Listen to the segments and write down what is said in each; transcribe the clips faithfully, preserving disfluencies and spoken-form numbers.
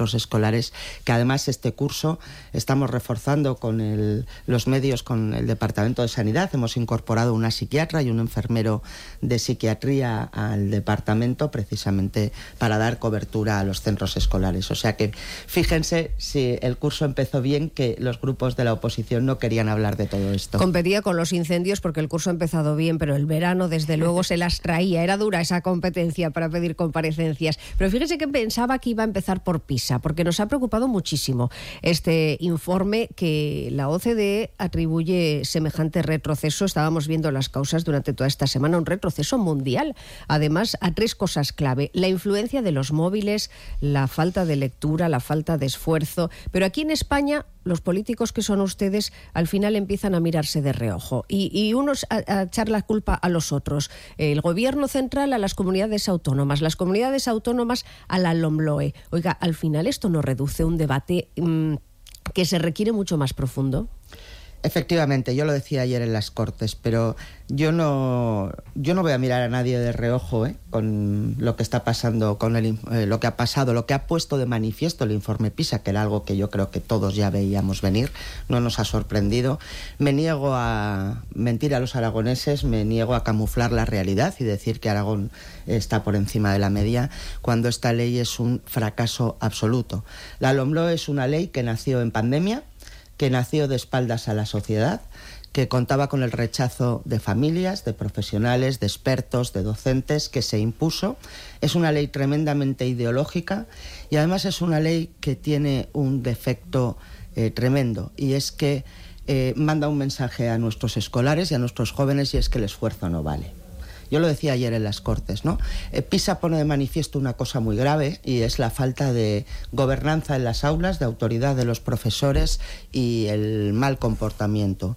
centros escolares, que además este curso estamos reforzando con el, los medios, con el Departamento de Sanidad. Hemos incorporado una psiquiatra y un enfermero de psiquiatría al departamento precisamente para dar cobertura a los centros escolares. O sea que fíjense si el curso empezó bien, que los grupos de la oposición no querían hablar de todo esto. Competía con los incendios porque el curso ha empezado bien, pero el verano desde luego se las traía. Era dura esa competencia para pedir comparecencias. Pero fíjese que pensaba que iba a empezar por PISA, porque nos ha preocupado muchísimo este informe que la O C D E atribuye semejante retroceso. Estábamos viendo las causas durante toda esta semana, un retroceso mundial. Además, a tres cosas clave: la influencia de los móviles, la falta de lectura, la falta de esfuerzo. Pero aquí en España, los políticos que son ustedes al final empiezan a mirarse de reojo y, y unos a, a echar la culpa a los otros. El gobierno central a las comunidades autónomas, las comunidades autónomas a la LOMLOE. Oiga, al final esto no reduce un debate mmm, que se requiere mucho más profundo. Efectivamente, yo lo decía ayer en las Cortes, pero yo no, yo no voy a mirar a nadie de reojo ¿eh? con lo que está pasando, con el, eh, lo que ha pasado, lo que ha puesto de manifiesto el informe PISA, que era algo que yo creo que todos ya veíamos venir, no nos ha sorprendido. Me niego a mentir a los aragoneses, me niego a camuflar la realidad y decir que Aragón está por encima de la media, cuando esta ley es un fracaso absoluto. La LOMLOE es una ley que nació en pandemia, que nació de espaldas a la sociedad, que contaba con el rechazo de familias, de profesionales, de expertos, de docentes, que se impuso. Es una ley tremendamente ideológica y además es una ley que tiene un defecto eh, tremendo, y es que eh, manda un mensaje a nuestros escolares y a nuestros jóvenes, y es que el esfuerzo no vale. Yo lo decía ayer en las Cortes, ¿no? Eh, PISA pone de manifiesto una cosa muy grave, y es la falta de gobernanza en las aulas, de autoridad de los profesores y el mal comportamiento.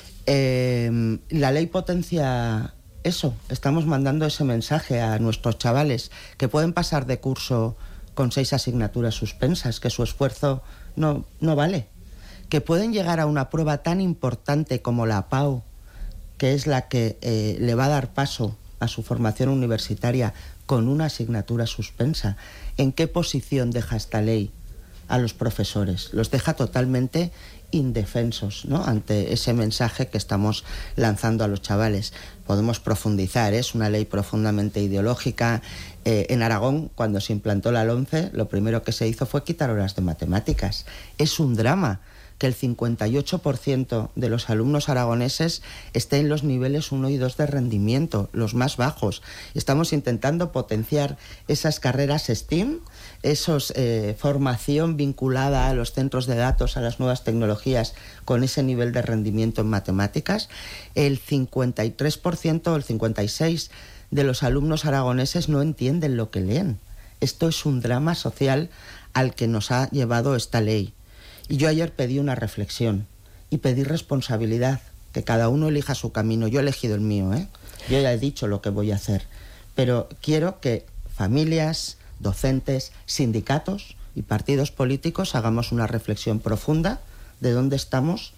Eh, la ley potencia eso. Estamos mandando ese mensaje a nuestros chavales, que pueden pasar de curso con seis asignaturas suspensas, que su esfuerzo no, no vale, que pueden llegar a una prueba tan importante como la PAU, que es la que eh, le va a dar paso a su formación universitaria, con una asignatura suspensa. ¿En qué posición deja esta ley a los profesores? Los deja totalmente indefensos, ¿no?, ante ese mensaje que estamos lanzando a los chavales. Podemos profundizar, ¿eh? Es una ley profundamente ideológica. Eh, en Aragón, cuando se implantó la LOMCE, lo primero que se hizo fue quitar horas de matemáticas. Es un drama que el cincuenta y ocho por ciento de los alumnos aragoneses esté en los niveles uno y dos de rendimiento, los más bajos. Estamos intentando potenciar esas carreras STEAM, esos eh, formación vinculada a los centros de datos, a las nuevas tecnologías, con ese nivel de rendimiento en matemáticas. El cincuenta y tres por ciento o el cincuenta y seis por ciento de los alumnos aragoneses no entienden lo que leen. Esto es un drama social al que nos ha llevado esta ley. Y yo ayer pedí una reflexión y pedí responsabilidad, que cada uno elija su camino. Yo he elegido el mío, ¿eh? Yo ya he dicho lo que voy a hacer, pero quiero que familias, docentes, sindicatos y partidos políticos hagamos una reflexión profunda de dónde estamos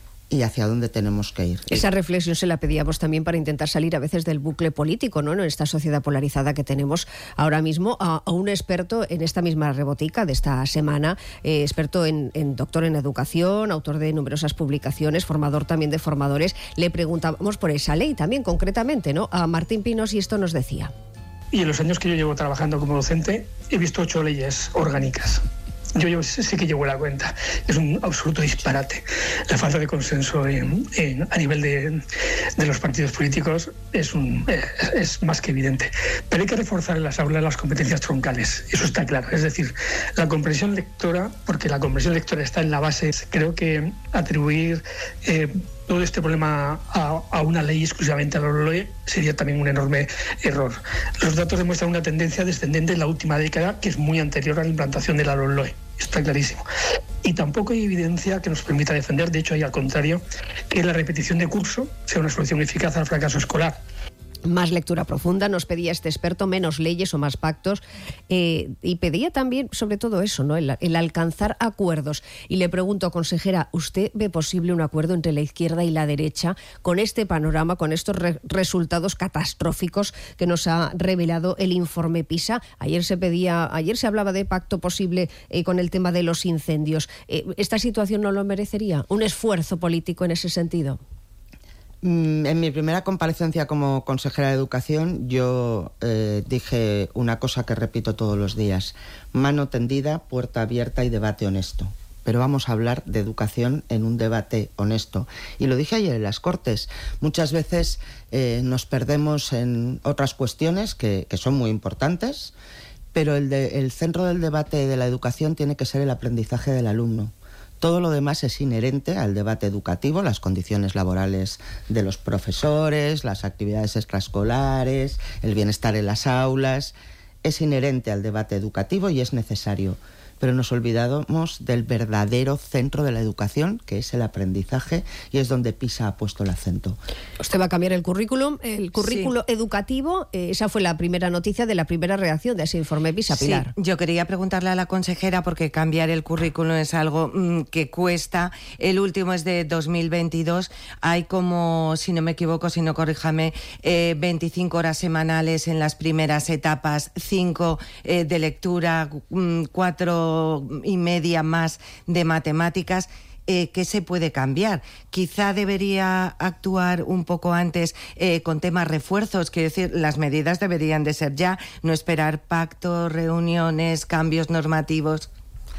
y hacia dónde tenemos que ir. Esa reflexión se la pedíamos también para intentar salir a veces del bucle político, ¿no?, en esta sociedad polarizada que tenemos ahora mismo. A, a un experto en esta misma rebotica de esta semana, eh, experto en, en doctor en educación, autor de numerosas publicaciones, formador también de formadores. Le preguntábamos por esa ley también concretamente, ¿no?, a Martín Pinos, y esto nos decía. Y en los años que yo llevo trabajando como docente he visto ocho leyes orgánicas. Yo, yo sé que llevo la cuenta. Es un absoluto disparate. La falta de consenso en, en, a nivel de, de los partidos políticos es, un, es más que evidente. Pero hay que reforzar en las aulas las competencias troncales. Eso está claro. Es decir, la comprensión lectora, porque la comprensión lectora está en la base. Creo que atribuir eh, todo este problema a, a una ley exclusivamente a la LOMLOE sería también un enorme error. Los datos demuestran una tendencia descendente en la última década, que es muy anterior a la implantación de la LOMLOE. Está clarísimo. Y tampoco hay evidencia que nos permita defender, de hecho hay al contrario, que la repetición de curso sea una solución eficaz al fracaso escolar. Más lectura profunda, nos pedía este experto, menos leyes o más pactos, eh, y pedía también, sobre todo eso, ¿no? el, el alcanzar acuerdos. Y le pregunto, consejera, ¿usted ve posible un acuerdo entre la izquierda y la derecha con este panorama, con estos re- resultados catastróficos que nos ha revelado el informe PISA? Ayer se pedía, ayer se hablaba de pacto posible eh, con el tema de los incendios. Eh, ¿Esta situación no lo merecería? ¿Un esfuerzo político en ese sentido? En mi primera comparecencia como consejera de Educación, yo eh, dije una cosa que repito todos los días: mano tendida, puerta abierta y debate honesto. Pero vamos a hablar de educación en un debate honesto. Y lo dije ayer en las Cortes. Muchas veces eh, nos perdemos en otras cuestiones que, que son muy importantes, pero el, de, el centro del debate de la educación tiene que ser el aprendizaje del alumno. Todo lo demás es inherente al debate educativo, las condiciones laborales de los profesores, las actividades extraescolares, el bienestar en las aulas. Es inherente al debate educativo y es necesario. Pero nos olvidamos del verdadero centro de la educación, que es el aprendizaje, y es donde PISA ha puesto el acento. Usted va a cambiar el currículum, el currículo sí. educativo. Eh, esa fue la primera noticia de la primera reacción de ese informe PISA, Pilar. Sí, yo quería preguntarle a la consejera, porque cambiar el currículum es algo mmm, que cuesta. El último es de dos mil veintidós. Hay como, si no me equivoco, si no corríjame, eh, veinticinco horas semanales en las primeras etapas, cinco eh, de lectura, cuatro y media más de matemáticas. Eh, ¿Qué se puede cambiar? Quizá debería actuar un poco antes eh, con temas refuerzos, quiero decir, las medidas deberían de ser ya, no esperar pactos, reuniones, cambios normativos.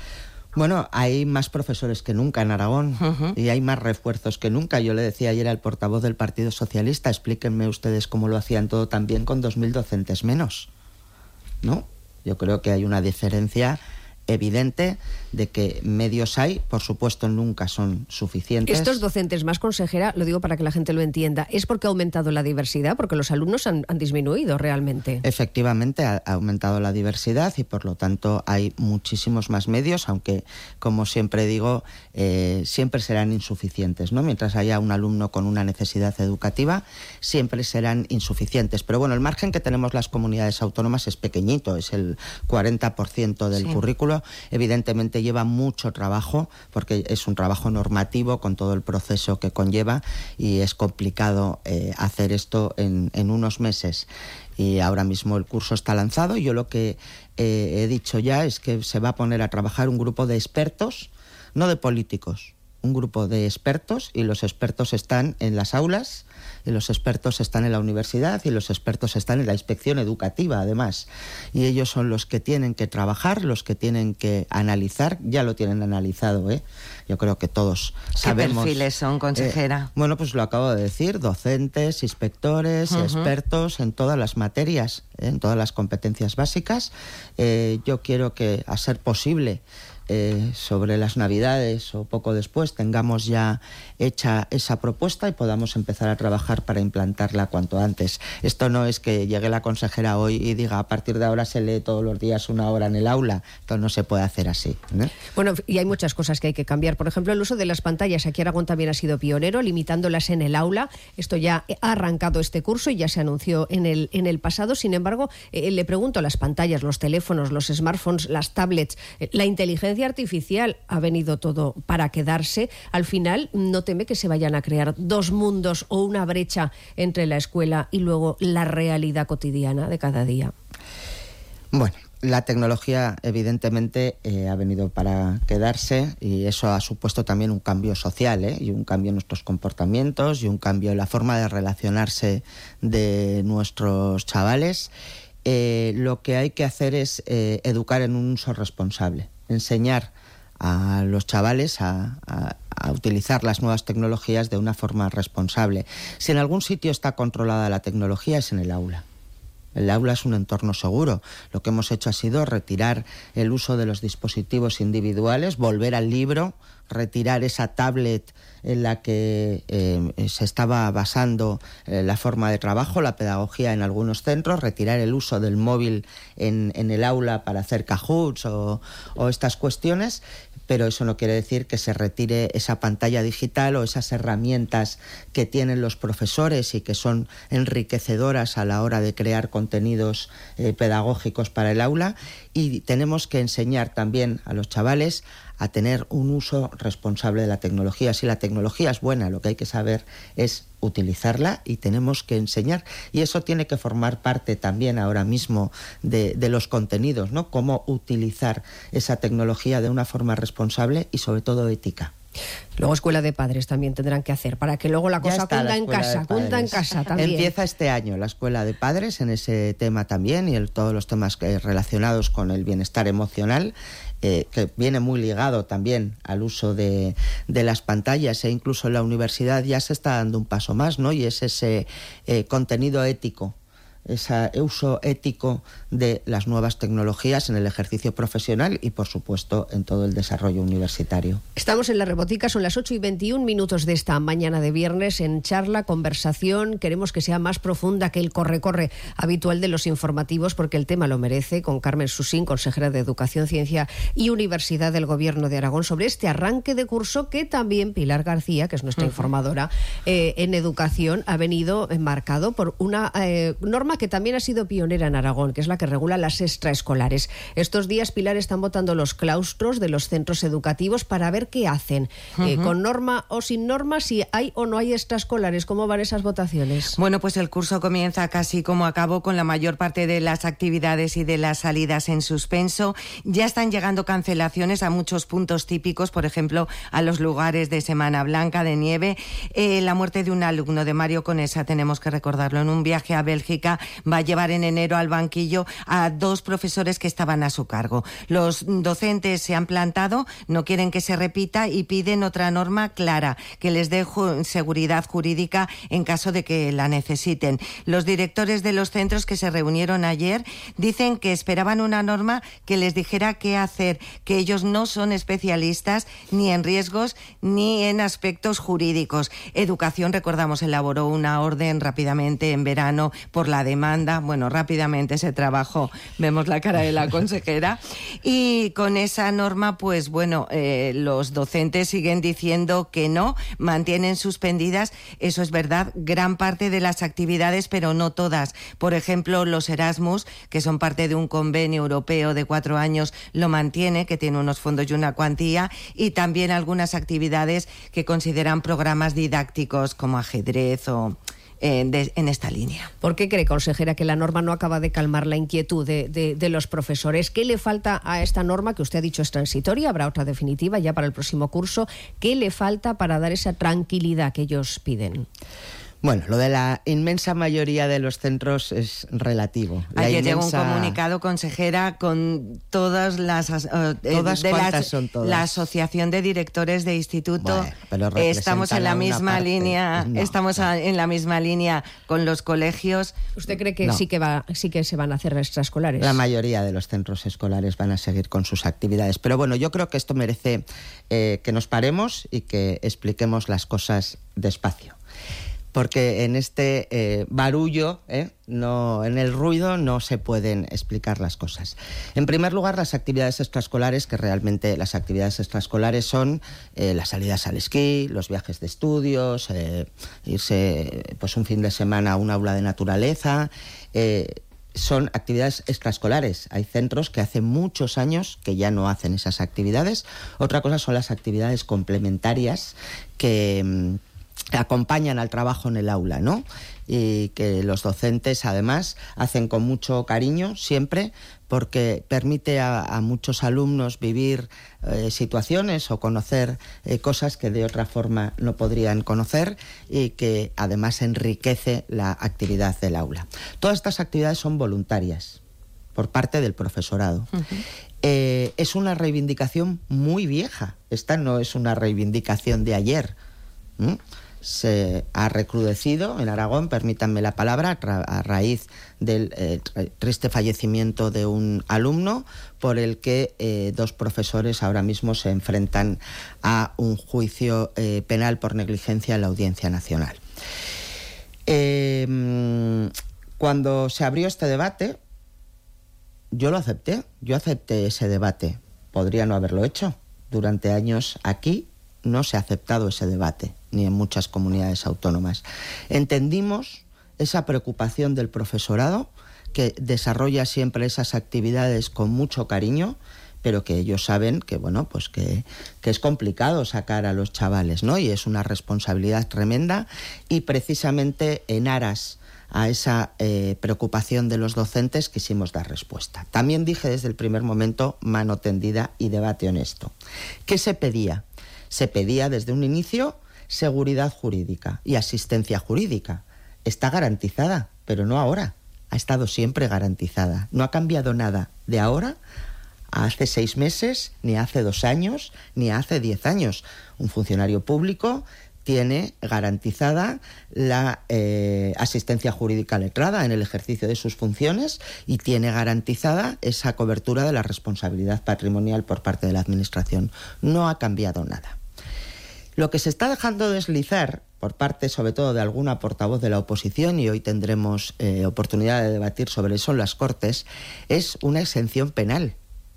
Bueno, hay más profesores que nunca en Aragón uh-huh. y hay más refuerzos que nunca. Yo le decía ayer al portavoz del Partido Socialista, explíquenme ustedes cómo lo hacían todo tan bien con dos mil docentes menos, ¿no? Yo creo que hay una diferencia evidente de que medios hay, por supuesto nunca son suficientes. Estos docentes más, consejera, lo digo para que la gente lo entienda, ¿es porque ha aumentado la diversidad? Porque los alumnos han, han disminuido realmente. Efectivamente, ha, ha aumentado la diversidad y por lo tanto hay muchísimos más medios, aunque, como siempre digo, eh, siempre serán insuficientes, ¿no? Mientras haya un alumno con una necesidad educativa, siempre serán insuficientes. Pero bueno, el margen que tenemos las comunidades autónomas es pequeñito, es el cuarenta por ciento del sí. currículo. Evidentemente lleva mucho trabajo porque es un trabajo normativo con todo el proceso que conlleva y es complicado eh, hacer esto en, en unos meses. Y ahora mismo el curso está lanzado y yo lo que eh, he dicho ya es que se va a poner a trabajar un grupo de expertos, no de políticos, un grupo de expertos, y los expertos están en las aulas, y los expertos están en la universidad, y los expertos están en la inspección educativa, además. Y ellos son los que tienen que trabajar, los que tienen que analizar, ya lo tienen analizado, ¿eh? Yo creo que todos sabemos. ¿Qué perfiles son, consejera? Eh, bueno, pues lo acabo de decir, docentes, inspectores, uh-huh. expertos en todas las materias, ¿eh? En todas las competencias básicas. Eh, yo quiero que, a ser posible, Eh, sobre las Navidades o poco después tengamos ya hecha esa propuesta y podamos empezar a trabajar para implantarla cuanto antes. Esto no es que llegue la consejera hoy y diga a partir de ahora se lee todos los días una hora en el aula. Esto no se puede hacer así, ¿eh? Bueno, y hay muchas cosas que hay que cambiar. Por ejemplo, el uso de las pantallas. Aquí Aragón también ha sido pionero, limitándolas en el aula. Esto ya ha arrancado este curso y ya se anunció en el, en el pasado. Sin embargo, eh, le pregunto, las pantallas, los teléfonos, los smartphones, las tablets, eh, la inteligencia artificial, ha venido todo para quedarse. Al final, ¿no teme que se vayan a crear dos mundos o una brecha entre la escuela y luego la realidad cotidiana de cada día? Bueno, la tecnología evidentemente eh, ha venido para quedarse y eso ha supuesto también un cambio social, ¿eh? y un cambio en nuestros comportamientos y un cambio en la forma de relacionarse de nuestros chavales. Eh, lo que hay que hacer es eh, educar en un uso responsable, enseñar a los chavales a, a, a utilizar las nuevas tecnologías de una forma responsable. Si en algún sitio está controlada la tecnología es en el aula. El aula es un entorno seguro. Lo que hemos hecho ha sido retirar el uso de los dispositivos individuales, volver al libro, retirar esa tablet en la que eh, se estaba basando eh, la forma de trabajo, la pedagogía en algunos centros, retirar el uso del móvil en, en el aula para hacer Kahoots o, o estas cuestiones, pero eso no quiere decir que se retire esa pantalla digital o esas herramientas que tienen los profesores y que son enriquecedoras a la hora de crear contenidos eh, pedagógicos para el aula, y tenemos que enseñar también a los chavales a tener un uso responsable de la tecnología. Si la tecnología es buena, lo que hay que saber es utilizarla y tenemos que enseñar. Y eso tiene que formar parte también ahora mismo de, de los contenidos, ¿no? Cómo utilizar esa tecnología de una forma responsable y sobre todo ética. Luego escuela de padres también tendrán que hacer para que luego la cosa cunda en casa, cunda en casa también. Empieza este año la escuela de padres en ese tema también y en todos los temas que, relacionados con el bienestar emocional. Eh, que viene muy ligado también al uso de, de las pantallas, e incluso en la universidad ya se está dando un paso más, ¿no? Y es ese eh, contenido ético, ese uso ético de las nuevas tecnologías en el ejercicio profesional y, por supuesto, en todo el desarrollo universitario. Estamos en La Rebotica, son las ocho y veintiún minutos de esta mañana de viernes, en charla, conversación. Queremos que sea más profunda que el corre-corre habitual de los informativos, porque el tema lo merece, con Carmen Susín, consejera de Educación, Ciencia y Universidad del Gobierno de Aragón, sobre este arranque de curso que también Pilar García, que es nuestra uh-huh. informadora eh, en educación, ha venido marcado por una eh, norma que también ha sido pionera en Aragón, que es la que regula las extraescolares. Estos días, Pilar, están votando los claustros de los centros educativos para ver qué hacen, uh-huh. eh, con norma o sin norma, si hay o no hay extraescolares. ¿Cómo van esas votaciones? Bueno, pues el curso comienza casi como acabó, con la mayor parte de las actividades y de las salidas en suspenso. Ya están llegando cancelaciones a muchos puntos típicos, por ejemplo, a los lugares de Semana Blanca, de nieve. Eh, la muerte de un alumno, de Mario Conesa, tenemos que recordarlo, en un viaje a Bélgica, va a llevar en enero al banquillo a dos profesores que estaban a su cargo. Los docentes se han plantado, no quieren que se repita y piden otra norma clara que les dé ju- seguridad jurídica en caso de que la necesiten. Los directores de los centros que se reunieron ayer dicen que esperaban una norma que les dijera qué hacer, que ellos no son especialistas ni en riesgos ni en aspectos jurídicos. Educación, recordamos, elaboró una orden rápidamente en verano por la demanda. Bueno, rápidamente se trabajó, vemos la cara de la consejera, y con esa norma, pues bueno, eh, los docentes siguen diciendo que no, mantienen suspendidas, eso es verdad, gran parte de las actividades, pero no todas. Por ejemplo, los Erasmus, que son parte de un convenio europeo de cuatro años, lo mantiene, que tiene unos fondos y una cuantía, y también algunas actividades que consideran programas didácticos como ajedrez o... En, de, en esta línea. ¿Por qué cree, consejera, que la norma no acaba de calmar la inquietud de, de, de los profesores? ¿Qué le falta a esta norma, que usted ha dicho es transitoria, habrá otra definitiva ya para el próximo curso? ¿Qué le falta para dar esa tranquilidad que ellos piden? Bueno, lo de la inmensa mayoría de los centros es relativo. La Ayer inmensa... llegó un comunicado, consejera, con todas las... Uh, ¿Todas de cuántas las, son todas? La Asociación de Directores de Instituto. Bueno, pero estamos en la misma parte. línea, no, estamos no. en la misma línea con los colegios. ¿Usted cree que no. sí que va, sí que se van a hacer extraescolares? La mayoría de los centros escolares van a seguir con sus actividades. Pero bueno, yo creo que esto merece eh, que nos paremos y que expliquemos las cosas despacio. Porque en este eh, barullo, eh, no, en el ruido, no se pueden explicar las cosas. En primer lugar, las actividades extraescolares, que realmente las actividades extraescolares son eh, las salidas al esquí, los viajes de estudios, eh, irse pues un fin de semana a un aula de naturaleza. Eh, son actividades extraescolares. Hay centros que hace muchos años que ya no hacen esas actividades. Otra cosa son las actividades complementarias que... acompañan al trabajo en el aula, ¿no? Y que los docentes, además, hacen con mucho cariño siempre, porque permite a, a muchos alumnos vivir eh, situaciones o conocer eh, cosas que de otra forma no podrían conocer, y que además enriquece la actividad del aula. Todas estas actividades son voluntarias por parte del profesorado. Uh-huh. Eh, es una reivindicación muy vieja. Esta no es una reivindicación de ayer. ¿Mm? Se ha recrudecido en Aragón, permítanme la palabra, a raíz del eh, triste fallecimiento de un alumno, por el que eh, dos profesores ahora mismo se enfrentan a un juicio eh, penal por negligencia en la Audiencia Nacional. Eh, cuando se abrió este debate, yo lo acepté, yo acepté ese debate. Podría no haberlo hecho, durante años aquí no se ha aceptado ese debate, ni en muchas comunidades autónomas. Entendimos esa preocupación del profesorado, que desarrolla siempre esas actividades con mucho cariño, pero que ellos saben que, bueno, pues que, que es complicado sacar a los chavales, ¿no? Y es una responsabilidad tremenda, y precisamente en aras a esa eh, preocupación de los docentes quisimos dar respuesta. También dije desde el primer momento mano tendida y debate honesto. ¿Qué se pedía? Se pedía desde un inicio seguridad jurídica y asistencia jurídica. Está garantizada, pero no ahora. Ha estado siempre garantizada. No ha cambiado nada de ahora a hace seis meses, ni hace dos años, ni hace diez años. Un funcionario público tiene garantizada la eh, asistencia jurídica letrada en el ejercicio de sus funciones, y tiene garantizada esa cobertura de la responsabilidad patrimonial por parte de la Administración. No ha cambiado nada. Lo que se está dejando deslizar por parte sobre todo de alguna portavoz de la oposición, y hoy tendremos eh, oportunidad de debatir sobre eso en las Cortes, es una exención penal.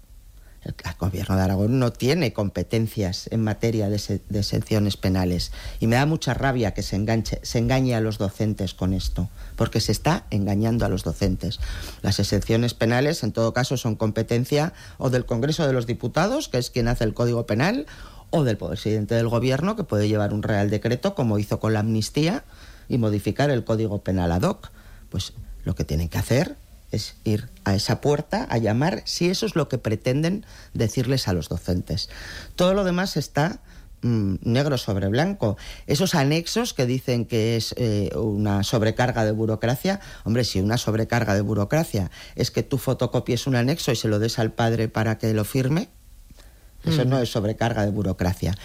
El Gobierno de Aragón no tiene competencias en materia de, se, de exenciones penales, y me da mucha rabia que se, enganche, se engañe a los docentes con esto, porque se está engañando a los docentes. Las exenciones penales, en todo caso, son competencia o del Congreso de los Diputados, que es quien hace el Código Penal, o del presidente del Gobierno, que puede llevar un Real Decreto, como hizo con la amnistía, y modificar el Código Penal ad hoc. Pues lo que tienen que hacer es ir a esa puerta a llamar, si eso es lo que pretenden decirles a los docentes. Todo lo demás está mmm, negro sobre blanco. Esos anexos que dicen que es eh, una sobrecarga de burocracia, hombre, si una sobrecarga de burocracia es que tú fotocopies un anexo y se lo des al padre para que lo firme, eso mm. no es sobrecarga de burocracia.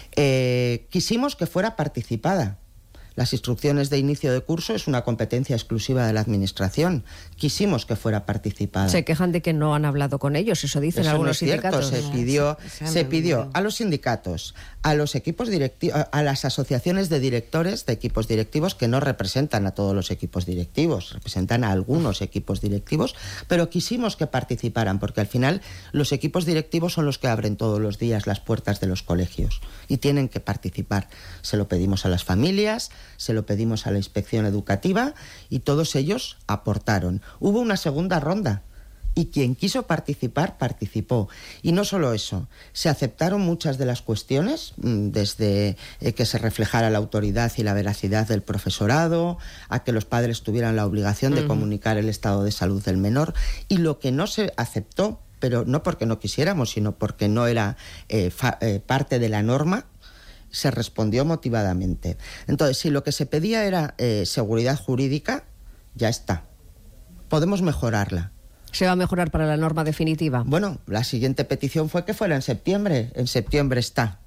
Eh, quisimos que fuera participada. Las instrucciones de inicio de curso es una competencia exclusiva de la Administración. Quisimos que fuera participada. Se quejan de que no han hablado con ellos, eso dicen eso algunos no es cierto. sindicatos. Se pidió, se, se pidió a los sindicatos, a los equipos directivos, a las asociaciones de directores de equipos directivos, que no representan a todos los equipos directivos, representan a algunos equipos directivos, pero quisimos que participaran, porque al final los equipos directivos son los que abren todos los días las puertas de los colegios y tienen que participar. Se lo pedimos a las familias, se lo pedimos a la inspección educativa, y todos ellos aportaron. Hubo una segunda ronda y quien quiso participar, participó. Y no solo eso, se aceptaron muchas de las cuestiones, desde eh, que se reflejara la autoridad y la veracidad del profesorado, a que los padres tuvieran la obligación de uh-huh. comunicar el estado de salud del menor, y lo que no se aceptó, pero no porque no quisiéramos, sino porque no era eh, fa- eh, parte de la norma, se respondió motivadamente. Entonces, si lo que se pedía era eh, seguridad jurídica, ya está. Podemos mejorarla. ¿Se va a mejorar para la norma definitiva? Bueno, la siguiente petición fue que fuera en septiembre. En septiembre está.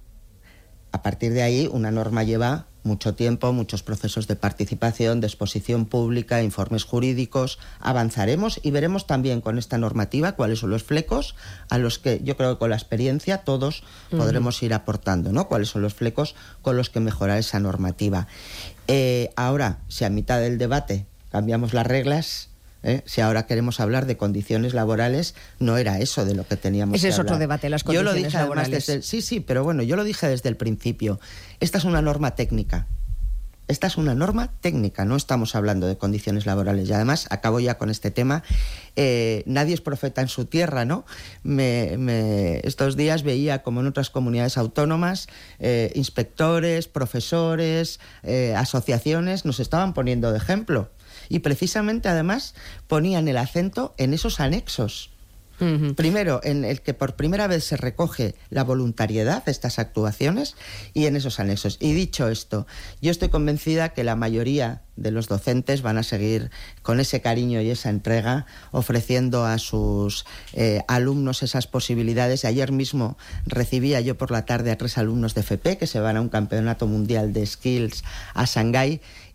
A partir de ahí, una norma lleva mucho tiempo, muchos procesos de participación, de exposición pública, informes jurídicos. Avanzaremos y veremos también con esta normativa cuáles son los flecos a los que yo creo que con la experiencia todos uh-huh. podremos ir aportando, ¿no? Cuáles son los flecos con los que mejorar esa normativa. Eh, ahora, si a mitad del debate cambiamos las reglas, ¿Eh? si ahora queremos hablar de condiciones laborales, no era eso de lo que teníamos Ese que es hablar. Otro debate, las condiciones yo lo dije laborales. Además desde el, sí, sí, pero bueno, yo lo dije desde el principio. Esta es una norma técnica. Esta es una norma técnica, no estamos hablando de condiciones laborales. Y además, acabo ya con este tema, eh, nadie es profeta en su tierra, ¿no? Me, me, estos días veía como en otras comunidades autónomas, eh, inspectores, profesores, eh, asociaciones, nos estaban poniendo de ejemplo. Y precisamente, además, ponían el acento en esos anexos. Uh-huh. Primero, en el que por primera vez se recoge la voluntariedad de estas actuaciones, y en esos anexos. Y dicho esto, yo estoy convencida que la mayoría de los docentes van a seguir con ese cariño y esa entrega, ofreciendo a sus eh, alumnos esas posibilidades. Ayer mismo recibía yo por la tarde a tres alumnos de F P que se van a un campeonato mundial de skills a Shanghái,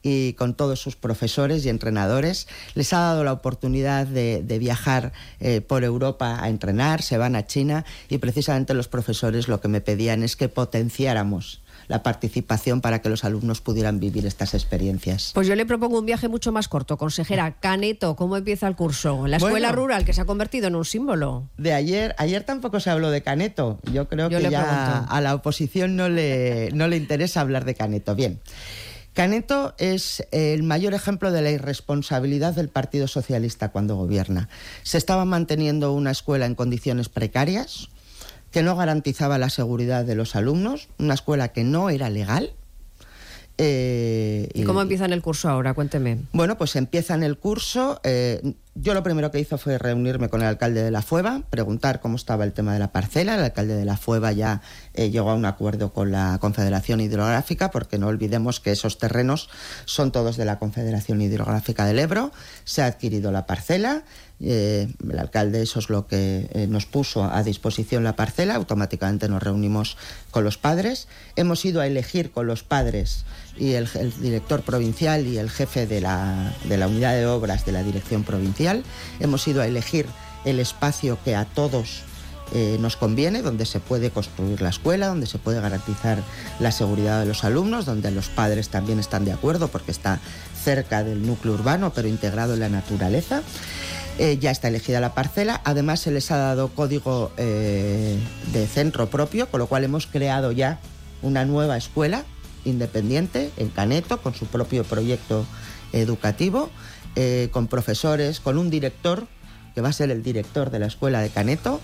y con todos sus profesores y entrenadores. Les ha dado la oportunidad de, de viajar eh, por Europa a entrenar, se van a China y precisamente los profesores lo que me pedían es que potenciáramos la participación para que los alumnos pudieran vivir estas experiencias. Pues yo le propongo un viaje mucho más corto, consejera. Caneto, ¿cómo empieza el curso? La escuela Bueno, rural que se ha convertido en un símbolo. De ayer, ayer tampoco se habló de Caneto. Yo creo Yo que le ya pregunto. a la oposición no le, no le interesa hablar de Caneto. Bien, Caneto es el mayor ejemplo de la irresponsabilidad del Partido Socialista cuando gobierna. Se estaba manteniendo una escuela en condiciones precarias, que no garantizaba la seguridad de los alumnos, una escuela que no era legal. Eh, ¿Y cómo empiezan el curso ahora? Cuénteme. Bueno, pues empiezan el curso. Eh, yo lo primero que hice fue reunirme con el alcalde de La Fueva, preguntar cómo estaba el tema de la parcela. El alcalde de La Fueva ya eh, llegó a un acuerdo con la Confederación Hidrográfica, porque no olvidemos que esos terrenos son todos de la Confederación Hidrográfica del Ebro. Se ha adquirido la parcela. Eh, el alcalde, eso es lo que eh, nos puso a disposición la parcela. Automáticamente nos reunimos con los padres. Hemos ido a elegir con los padres y el, el director provincial y el jefe de la, de la unidad de obras de la dirección provincial. Hemos ido a elegir el espacio que a todos eh, nos conviene, donde se puede construir la escuela, donde se puede garantizar la seguridad de los alumnos, donde los padres también están de acuerdo porque está cerca del núcleo urbano pero integrado en la naturaleza. Eh, ya está elegida la parcela, además se les ha dado código eh, de centro propio, con lo cual hemos creado ya una nueva escuela independiente en Caneto, con su propio proyecto educativo, eh, con profesores, con un director, que va a ser el director de la escuela de Caneto,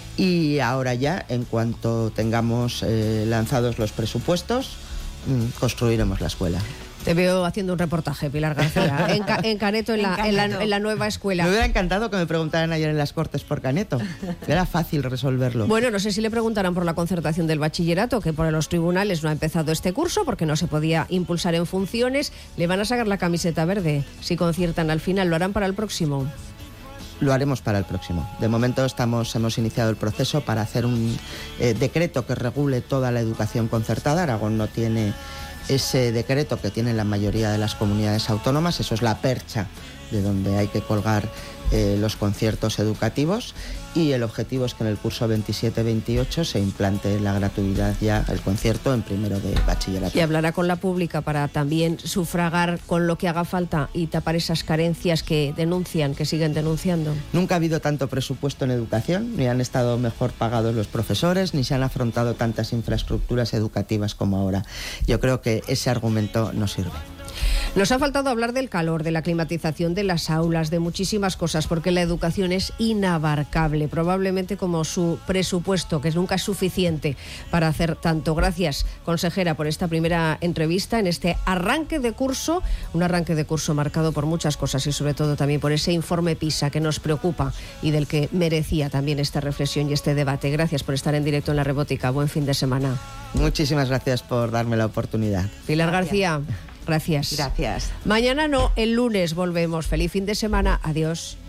y ahora ya, en cuanto tengamos eh, lanzados los presupuestos, mmm, construiremos la escuela. Te veo haciendo un reportaje, Pilar García, en, Ca en Caneto, en la, en, la, en la nueva escuela. Me hubiera encantado que me preguntaran ayer en las Cortes por Caneto. Era fácil resolverlo. Bueno, no sé si le preguntarán por la concertación del bachillerato, que por los tribunales no ha empezado este curso porque no se podía impulsar en funciones. Le van a sacar la camiseta verde. Si conciertan al final, ¿lo harán para el próximo? Lo haremos para el próximo. De momento estamos, hemos iniciado el proceso para hacer un eh, decreto que regule toda la educación concertada. Aragón no tiene ese decreto que tienen la mayoría de las comunidades autónomas. Eso es la percha de donde hay que colgar eh, los conciertos educativos, y el objetivo es que en el curso veintisiete veintiocho se implante la gratuidad ya el concierto en primero de bachillerato. Y hablará con la pública para también sufragar con lo que haga falta y tapar esas carencias que denuncian, que siguen denunciando. Nunca ha habido tanto presupuesto en educación, ni han estado mejor pagados los profesores, ni se han afrontado tantas infraestructuras educativas como ahora. Yo creo que ese argumento no sirve. Nos ha faltado hablar del calor, de la climatización de las aulas, de muchísimas cosas, porque la educación es inabarcable, probablemente como su presupuesto, que nunca es suficiente para hacer tanto. Gracias, consejera, por esta primera entrevista en este arranque de curso, un arranque de curso marcado por muchas cosas y sobre todo también por ese informe PISA que nos preocupa y del que merecía también esta reflexión y este debate. Gracias por estar en directo en La Rebótica. Buen fin de semana. Muchísimas gracias por darme la oportunidad. Pilar Gracias. García, gracias. Gracias. Mañana no, el lunes volvemos. Feliz fin de semana. Adiós.